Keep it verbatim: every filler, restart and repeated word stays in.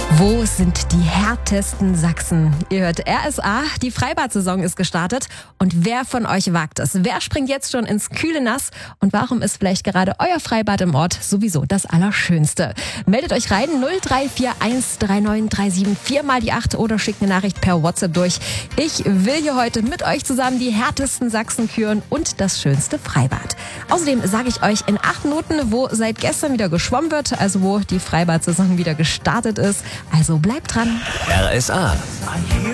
Wo sind die härtesten Sachsen? Ihr hört R S A, die Freibad-Saison ist gestartet. Und wer von euch wagt es? Wer springt jetzt schon ins kühle Nass? Und warum ist vielleicht gerade euer Freibad im Ort sowieso das Allerschönste? Meldet euch rein, null drei vier eins drei neun drei sieben vier mal die acht oder schickt eine Nachricht per WhatsApp durch. Ich will hier heute mit euch zusammen die härtesten Sachsen küren und das schönste Freibad. Außerdem sage ich euch in acht Minuten, wo seit gestern wieder geschwommen wird, also wo die Freibad-Saison wieder gestartet ist. Also bleibt dran. R S A.